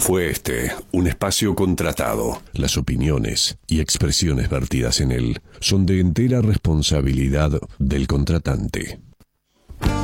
Fue este un espacio contratado. Las opiniones y expresiones vertidas en él son de entera responsabilidad del contratante.